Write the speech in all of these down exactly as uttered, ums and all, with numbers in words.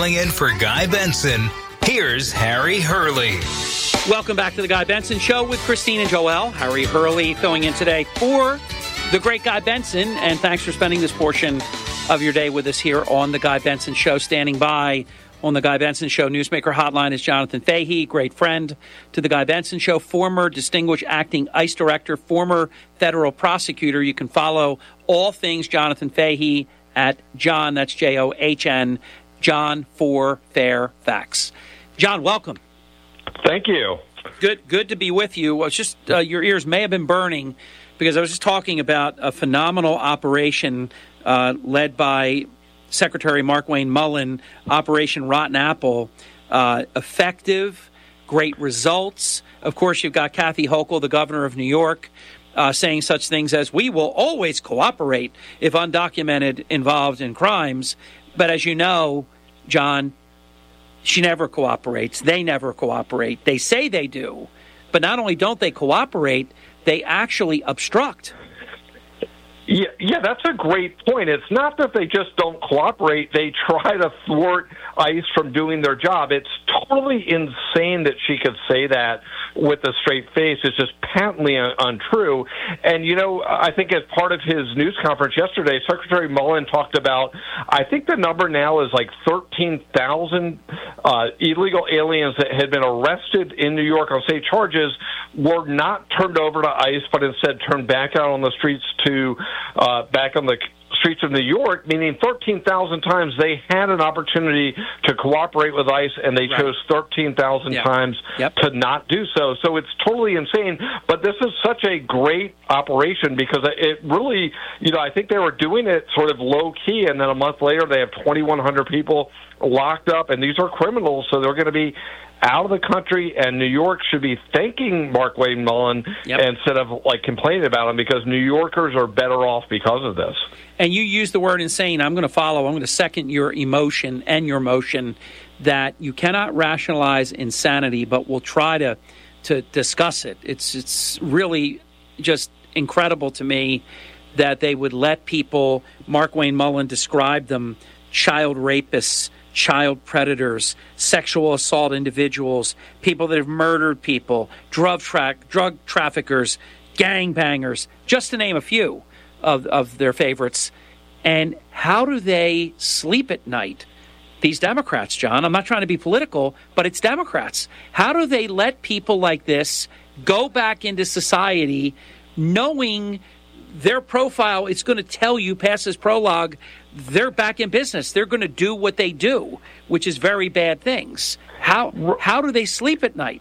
Filling in for Guy Benson, here's Harry Hurley. Welcome back to the Guy Benson Show with Christine and Joel. Harry Hurley filling in today for the great Guy Benson, and thanks for spending this portion of your day with us here on the Guy Benson Show. Standing by on the Guy Benson Show Newsmaker Hotline is Jonathan Fahey, great friend to the Guy Benson Show, former distinguished acting ICE director, former federal prosecutor. You can follow all things Jonathan Fahey at John, that's J O H N, John for Fair Facts. John, welcome. Thank you. Good good to be with you. It's just uh, your ears may have been burning because I was just talking about a phenomenal operation uh, led by Secretary Markwayne Mullin, Operation Rotten Apple. Uh, effective, great results. Of course, you've got Kathy Hochul, the governor of New York, uh, saying such things as, we will always cooperate if undocumented involved in crimes. But as you know, John, she never cooperates. They never cooperate. They say they do. But not only don't they cooperate, they actually obstruct. Yeah, yeah, that's a great point. It's not that they just don't cooperate. They try to thwart ICE from doing their job. It's totally insane that she could say that with a straight face. It's just patently un- untrue. And, you know, I think as part of his news conference yesterday, Secretary Mullin talked about, I think the number now is like thirteen thousand uh, illegal aliens that had been arrested in New York on state charges were not turned over to ICE, but instead turned back out on the streets to Uh, back on the streets of New York, meaning thirteen thousand times they had an opportunity to cooperate with ICE, and they right. chose thirteen thousand yeah. times yep. to not do so. So it's totally insane. But this is such a great operation because it really, you know, I think they were doing it sort of low-key, and then a month later they have twenty-one hundred people locked up, and these are criminals, so they're going to be out of the country, and New York should be thanking Markwayne Mullin yep. instead of like complaining about him, because New Yorkers are better off because of this. And you use the word insane. I'm going to follow. I'm going to second your emotion and your motion that you cannot rationalize insanity, but we'll try to to discuss it. It's it's really just incredible to me that they would let people, Markwayne Mullin described them, child rapists, child predators, sexual assault individuals, people that have murdered people, drug tra- drug traffickers, gangbangers, just to name a few of, of their favorites. And how do they sleep at night? These Democrats, John, I'm not trying to be political, but it's Democrats. How do they let people like this go back into society knowing their profile is going to tell you, past this prologue, they're back in business. They're going to do what they do, which is very bad things. How how do they sleep at night?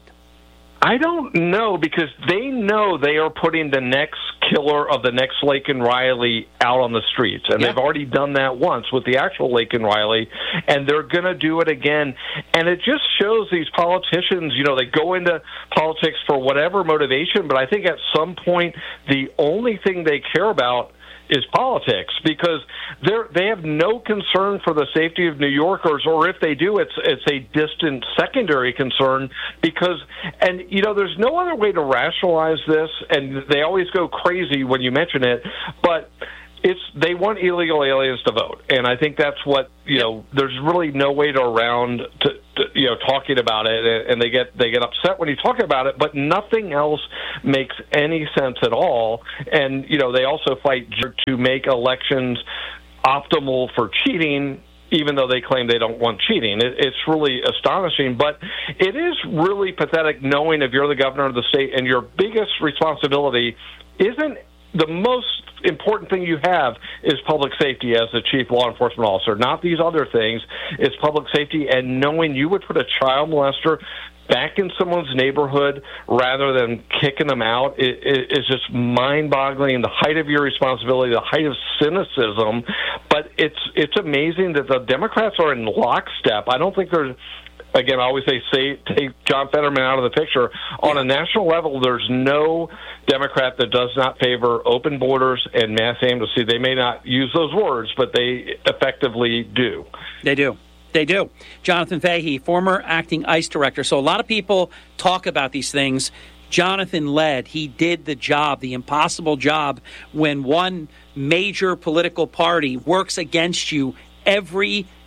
I don't know, because they know they are putting the next killer of the next Laken Riley out on the streets. And yeah. they've already done that once with the actual Laken Riley, and they're going to do it again. And it just shows these politicians, you know, they go into politics for whatever motivation, but I think at some point the only thing they care about is politics, because they're they have no concern for the safety of New Yorkers, or if they do, it's it's a distant secondary concern. Because, and you know, there's no other way to rationalize this, and they always go crazy when you mention it, but it's they want illegal aliens to vote, and I think that's what, you know, there's really no way to around to, to you know talking about it, and they get they get upset when you talk about it, but nothing else makes any sense at all. And you know, they also fight to make elections optimal for cheating, even though they claim they don't want cheating. It, it's really astonishing, but it is really pathetic knowing if you're the governor of the state and your biggest responsibility isn't the most important thing you have is public safety as the chief law enforcement officer, not these other things. It's public safety, and knowing you would put a child molester back in someone's neighborhood rather than kicking them out is it, it, just mind-boggling. The height of your responsibility, the height of cynicism. But it's it's amazing that the Democrats are in lockstep. I don't think there's Again, I always say, say, take John Fetterman out of the picture. On a national level, there's no Democrat that does not favor open borders and mass amnesty. They may not use those words, but they effectively do. They do. They do. Jonathan Fahey, former acting ICE director. So a lot of people talk about these things. Jonathan led. He did the job, the impossible job, when one major political party works against you every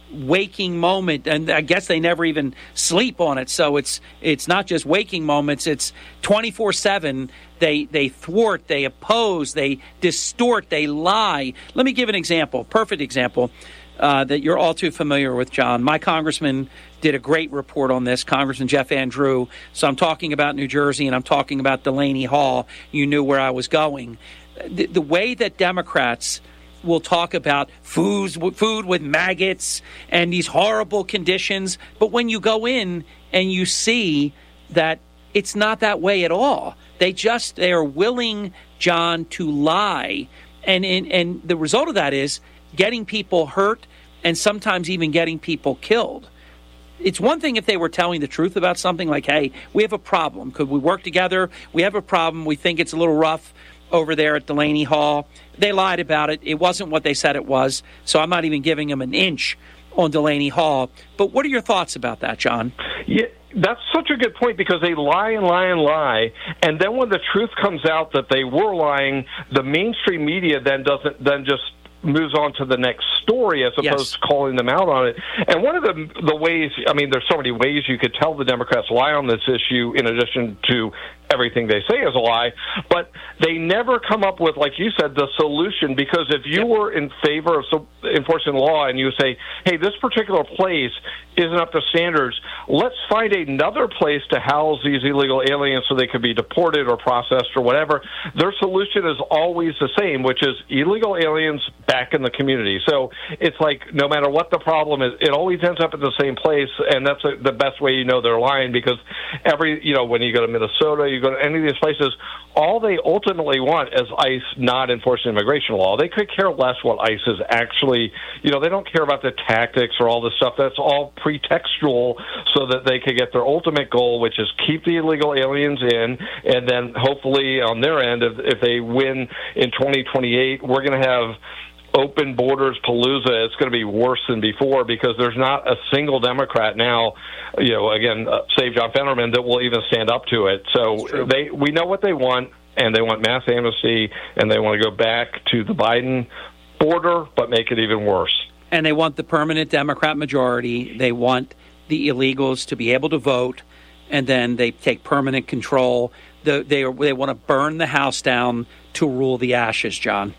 waking moment, and I guess they never even sleep on it. So it's it's not just waking moments; it's twenty-four seven. They they thwart, they oppose, they distort, they lie. Let me give an example, perfect example uh, that you're all too familiar with, John. My congressman did a great report on this, Congressman Jeff Andrew. So I'm talking about New Jersey, and I'm talking about Delaney Hall. You knew where I was going. The, the way that Democrats will talk about foods, food with maggots and these horrible conditions. But when you go in and you see that it's not that way at all, they just, they are willing, John, to lie. And, and, and the result of that is getting people hurt and sometimes even getting people killed. It's one thing if they were telling the truth about something like, hey, we have a problem. Could we work together? We have a problem. We think it's a little rough over there at Delaney Hall. They lied about it. It wasn't what they said it was. So I'm not even giving them an inch on Delaney Hall. But what are your thoughts about that, John? Yeah, that's such a good point, because they lie and lie and lie. And then when the truth comes out that they were lying, the mainstream media then doesn't then just moves on to the next story as opposed yes. to calling them out on it. And one of the the ways, I mean, there's so many ways you could tell the Democrats lie on this issue in addition to everything they say is a lie, but they never come up with, like you said, the solution, because if you yep. were in favor of so, enforcing law and you say, hey, this particular place isn't up to standards, let's find another place to house these illegal aliens so they could be deported or processed or whatever, their solution is always the same, which is illegal aliens back in the community. So it's like no matter what the problem is, it always ends up at the same place, and that's a, the best way you know they're lying, because every, you know, when you go to Minnesota, you go to any of these places, all they ultimately want is ICE not enforcing immigration law. They could care less what ICE is actually, you know, they don't care about the tactics or all this stuff. That's all pretextual so that they could get their ultimate goal, which is keep the illegal aliens in, and then hopefully on their end, if, if they win in twenty twenty-eight, we're going to have open borders palooza. It's going to be worse than before, because there's not a single Democrat now, you know, again, uh, save John Fetterman, that will even stand up to it. So they, we know what they want, and they want mass amnesty, and they want to go back to the Biden border, but make it even worse. And they want the permanent Democrat majority. They want the illegals to be able to vote, and then they take permanent control. The, they, they want to burn the house down to rule the ashes, John.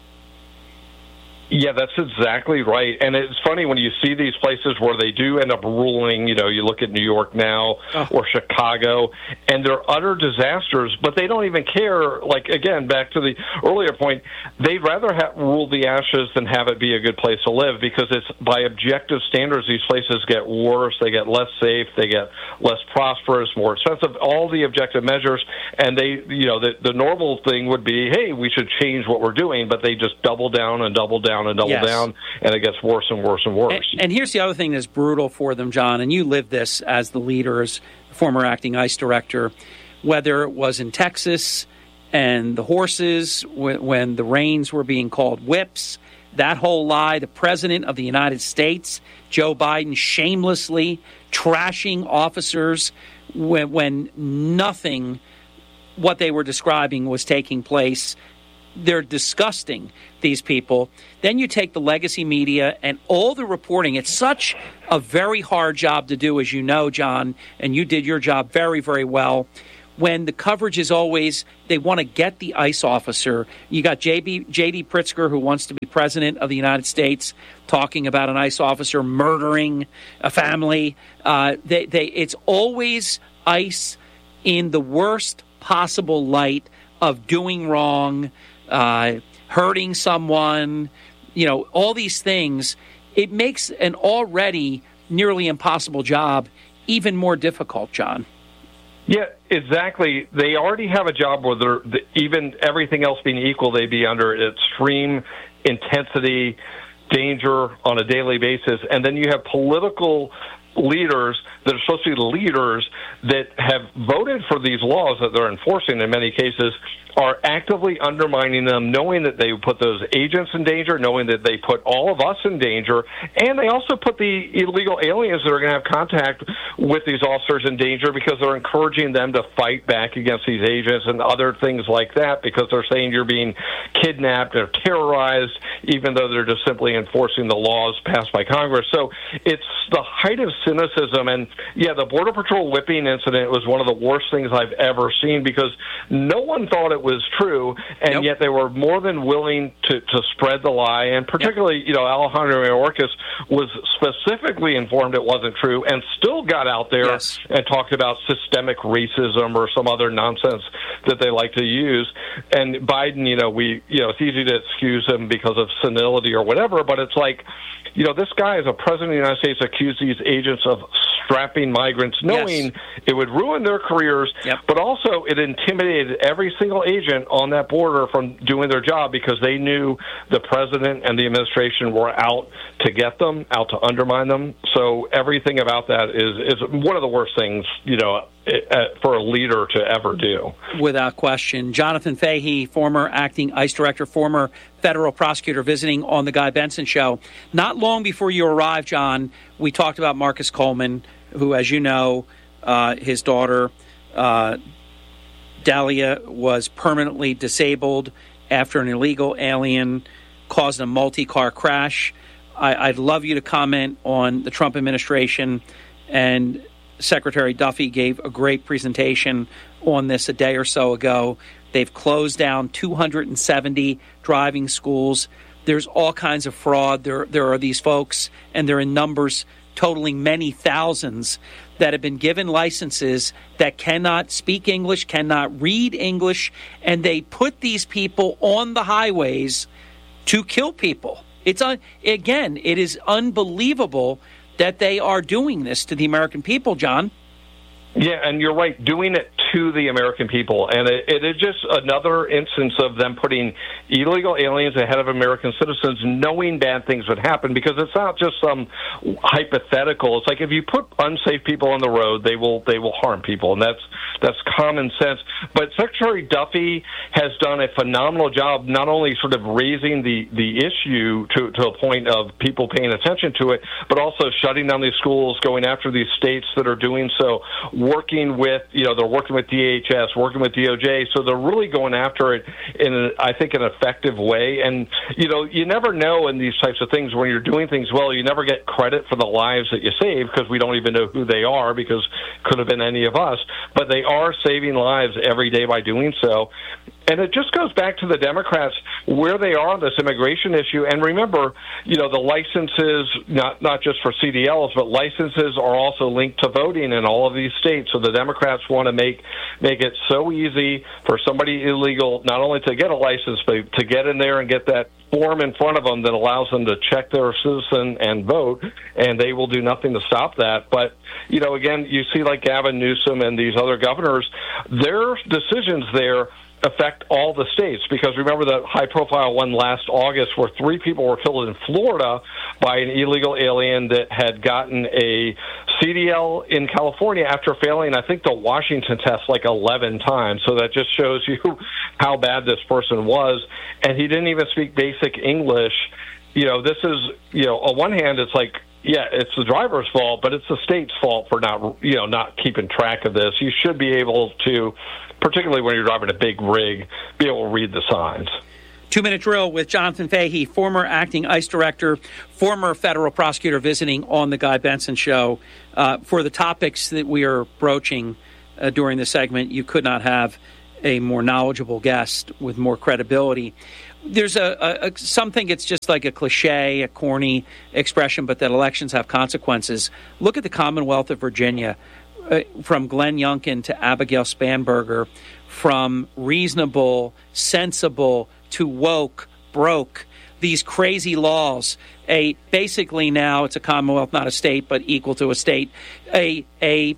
Yeah, that's exactly right. And it's funny when you see these places where they do end up ruling, you know, you look at New York now oh. or Chicago, and they're utter disasters, but they don't even care. Like, again, back to the earlier point, they'd rather have rule the ashes than have it be a good place to live, because it's by objective standards, these places get worse, they get less safe, they get less prosperous, more expensive, all the objective measures. And they, you know, the, the normal thing would be, hey, we should change what we're doing, but they just double down and double down and double yes. down, and it gets worse and worse and worse. And, and here's the other thing that's brutal for them, John, and you lived this as the leader, as former acting ICE director, whether it was in Texas and the horses, when, when the reins were being called whips, that whole lie, the president of the United States, Joe Biden, shamelessly trashing officers when, when nothing, what they were describing, was taking place. They're disgusting, these people. Then you take the legacy media and all the reporting. It's such a very hard job to do, as you know, John, and you did your job very, very well. When the coverage is always, they want to get the ICE officer. You got J D Pritzker, who wants to be president of the United States, talking about an ICE officer murdering a family. Uh, they, they, it's always ICE in the worst possible light of doing wrong, Uh, hurting someone, you know, all these things. It makes an already nearly impossible job even more difficult, John. Yeah, exactly. They already have a job where they're, even everything else being equal, they'd be under extreme intensity, danger on a daily basis. And then you have political leaders that are supposed to be the leaders that have voted for these laws that they're enforcing in many cases are actively undermining them, knowing that they put those agents in danger, knowing that they put all of us in danger, and they also put the illegal aliens that are going to have contact with these officers in danger because they're encouraging them to fight back against these agents and other things like that because they're saying you're being kidnapped or terrorized, even though they're just simply enforcing the laws passed by Congress. So it's the height of cynicism. And, yeah, the Border Patrol whipping incident was one of the worst things I've ever seen because no one thought it was true, and nope. yet they were more than willing to, to spread the lie. And particularly, yep. you know, Alejandro Mayorkas was specifically informed it wasn't true and still got out there yes. and talked about systemic racism or some other nonsense that they like to use. And Biden, you know, we, you know, it's easy to excuse him because of senility or whatever, but it's like, you know, this guy, as a president of the United States, accused these agents of strapping migrants, knowing yes. it would ruin their careers, yep. but also it intimidated every single agent on that border from doing their job because they knew the president and the administration were out to get them, out to undermine them. So everything about that is, is one of the worst things, you know, for a leader to ever do. Without question. Jonathan Fahey, former acting ICE director, former federal prosecutor, visiting on the Guy Benson Show. Not long before you arrived, John, we talked about Marcus Coleman, who, as you know, uh, his daughter, uh, Dahlia, was permanently disabled after an illegal alien caused a multi-car crash. I, I'd love you to comment on the Trump administration, and Secretary Duffy gave a great presentation on this a day or so ago. They've closed down two hundred seventy driving schools. There's all kinds of fraud. There, there are these folks, and they're in numbers totaling many thousands, that have been given licenses that cannot speak English, cannot read English, and they put these people on the highways to kill people. It's un- again, it is unbelievable that they are doing this to the American people, John. Yeah, and you're right, doing it to the American people. And it, it is just another instance of them putting illegal aliens ahead of American citizens, knowing bad things would happen, because it's not just some hypothetical. It's like if you put unsafe people on the road, they will they will harm people, and that's that's common sense. But Secretary Duffy has done a phenomenal job not only sort of raising the, the issue to, to a point of people paying attention to it, but also shutting down these schools, going after these states that are doing so, working with, you know, they're working with D H S, working with D O J, so they're really going after it in, a, I think, an effective way. And, you know, you never know in these types of things when you're doing things well, you never get credit for the lives that you save because we don't even know who they are because it could have been any of us. But they are saving lives every day by doing so. And it just goes back to the Democrats, where they are on this immigration issue. And remember, you know, the licenses, not not just for C D Ls, but licenses are also linked to voting in all of these states. So the Democrats want to make make it so easy for somebody illegal not only to get a license, but to get in there and get that form in front of them that allows them to check their citizen and vote, and they will do nothing to stop that. But, you know, again, you see like Gavin Newsom and these other governors, their decisions there affect all the states, because remember the high-profile one last August where three people were killed in Florida by an illegal alien that had gotten a C D L in California after failing, I think, the Washington test like eleven times. So that just shows you how bad this person was. And he didn't even speak basic English. You know, this is, you know, on one hand, it's like, yeah, it's the driver's fault, but it's the state's fault for not, you know, not keeping track of this. You should be able to, particularly when you're driving a big rig, be able to read the signs. Two-minute drill with Jonathan Fahey, former acting ICE director, former federal prosecutor, visiting on the Guy Benson Show. Uh, for the topics that we are broaching uh, during the segment, you could not have a more knowledgeable guest with more credibility. There's a, a, a some think it's just like a cliche, a corny expression, but that elections have consequences. Look at the Commonwealth of Virginia, uh, from Glenn Youngkin to Abigail Spanberger, from reasonable, sensible to woke, broke. These crazy laws. A basically now it's a Commonwealth, not a state, but equal to a state. A a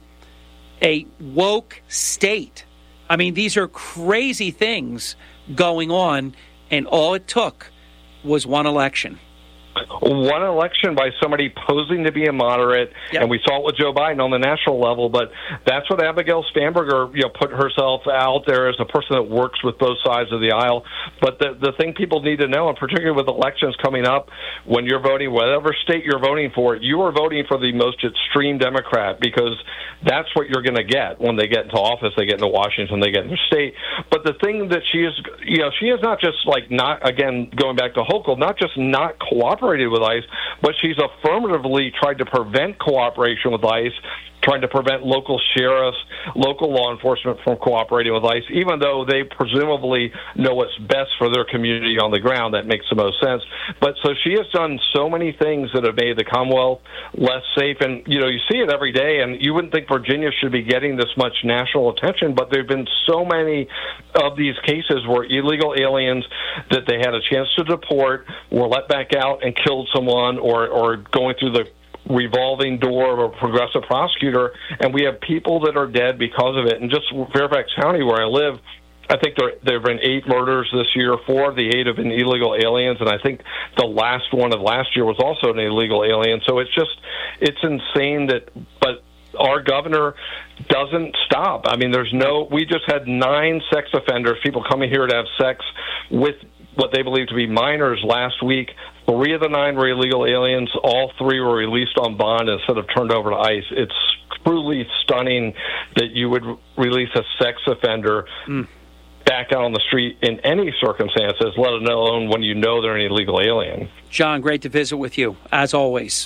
a woke state. I mean, these are crazy things going on. And all it took was one election. one election by somebody posing to be a moderate, yep. and we saw it with Joe Biden on the national level, but that's what Abigail Spanberger, you know, put herself out there as a person that works with both sides of the aisle. But the, the thing people need to know, and particularly with elections coming up, when you're voting, whatever state you're voting for, you are voting for the most extreme Democrat, because that's what you're going to get when they get into office, they get into Washington, they get into state. But the thing that she is, you know, she is not just like not, again, going back to Hochul, not just not cooperated with ICE, but she's affirmatively tried to prevent cooperation with ICE, trying to prevent local sheriffs, local law enforcement from cooperating with ICE, even though they presumably know what's best for their community on the ground. That makes the most sense. But so she has done so many things that have made the Commonwealth less safe. And, you know, you see it every day, and you wouldn't think Virginia should be getting this much national attention, but there have been so many of these cases where illegal aliens that they had a chance to deport were let back out and killed someone, or, or going through the revolving door of a progressive prosecutor, and we have people that are dead because of it. And just Fairfax County, where I live, I think there there have been eight murders this year. Four of the eight have been illegal aliens, and I think the last one of last year was also an illegal alien. So it's just, it's insane that, but our governor doesn't stop. I mean, there's no, we just had nine sex offenders, people coming here to have sex with what they believe to be minors last week. Three of the nine were illegal aliens. All three were released on bond instead of turned over to ICE. It's truly stunning that you would release a sex offender mm. back out on the street in any circumstances, let alone when you know they're an illegal alien. John, great to visit with you, as always.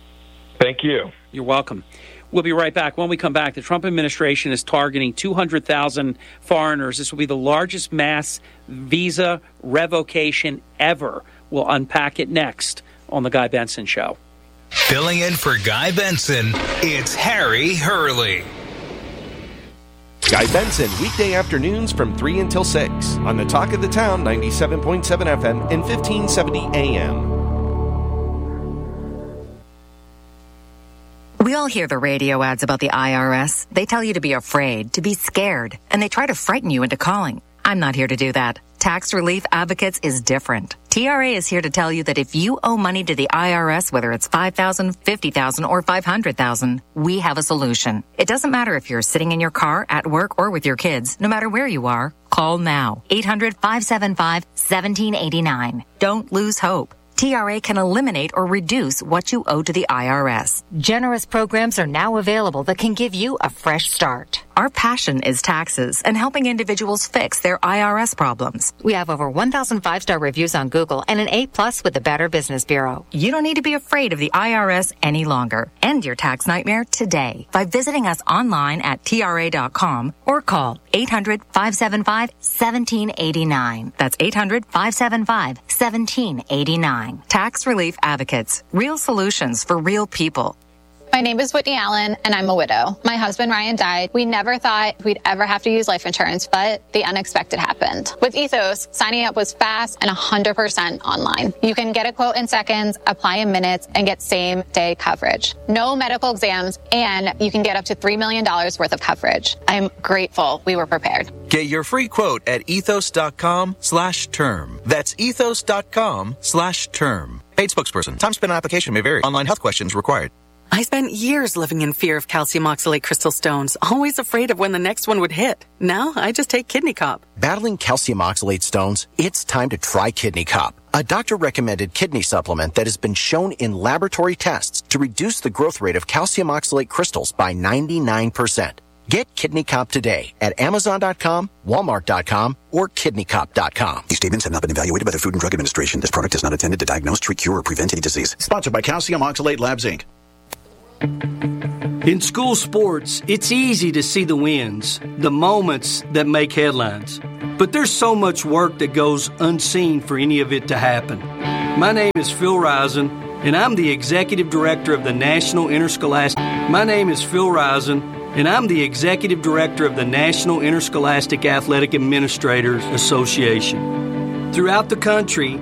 Thank you. You're welcome. We'll be right back. When we come back, the Trump administration is targeting two hundred thousand foreigners. This will be the largest mass visa revocation ever. We'll unpack it next on The Guy Benson Show. Filling in for Guy Benson, it's Harry Hurley. Guy Benson, weekday afternoons from three until six on the Talk of the Town, ninety-seven point seven F M and fifteen seventy A M. We all hear the radio ads about the I R S. They tell you to be afraid, to be scared, and they try to frighten you into calling. I'm not here to do that. Tax Relief Advocates is different. T R A is here to tell you that if you owe money to the I R S, whether it's five thousand dollars, fifty thousand dollars, or five hundred thousand dollars, we have a solution. It doesn't matter if you're sitting in your car, at work, or with your kids. No matter where you are, call now. eight hundred, five seven five, one seven eight nine. Don't lose hope. T R A can eliminate or reduce what you owe to the I R S. Generous programs are now available that can give you a fresh start. Our passion is taxes and helping individuals fix their I R S problems. We have over one thousand five-star reviews on Google and an A plus with the Better Business Bureau. You don't need to be afraid of the I R S any longer. End your tax nightmare today by visiting us online at T R A dot com or call eight hundred, five seven five, one seven eight nine. That's eight hundred, five seven five, one seven eight nine. Tax Relief Advocates. Real solutions for real people. My name is Whitney Allen, and I'm a widow. My husband, Ryan, died. We never thought we'd ever have to use life insurance, but the unexpected happened. With Ethos, signing up was fast and one hundred percent online. You can get a quote in seconds, apply in minutes, and get same-day coverage. No medical exams, and you can get up to three million dollars worth of coverage. I'm grateful we were prepared. Get your free quote at ethos.com slash term. That's ethos.com slash term. Paid spokesperson. Time spent on application may vary. Online health questions required. I spent years living in fear of calcium oxalate crystal stones, always afraid of when the next one would hit. Now, I just take Kidney Cop. Battling calcium oxalate stones? It's time to try Kidney Cop, a doctor-recommended kidney supplement that has been shown in laboratory tests to reduce the growth rate of calcium oxalate crystals by ninety-nine percent. Get Kidney Cop today at amazon dot com, walmart dot com, or kidney cop dot com. These statements have not been evaluated by the Food and Drug Administration. This product is not intended to diagnose, treat, cure, or prevent any disease. Sponsored by Calcium Oxalate Labs, Incorporated. In school sports, it's easy to see the wins, the moments that make headlines. But there's so much work that goes unseen for any of it to happen. My name is Phil Risen, and I'm the Executive Director of the National Interscholastic. My name is Phil Risen, and I'm the Executive Director of the National Interscholastic Athletic Administrators Association. Throughout the country,